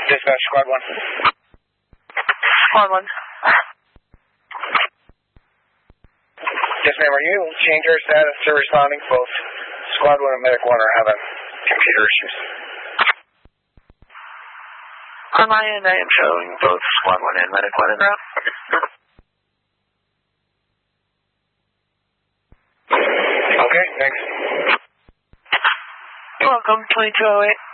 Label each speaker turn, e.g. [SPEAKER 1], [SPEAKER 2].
[SPEAKER 1] Dispatch, Squad 1.
[SPEAKER 2] Squad 1.
[SPEAKER 1] Yes, ma'am, are you able to change our status to responding? Both Squad 1 and Medic 1 are having computer issues.
[SPEAKER 2] On my end, I am showing both Squad 1 and Medic 1 en route.
[SPEAKER 1] Okay, thanks.
[SPEAKER 2] Welcome, 2208.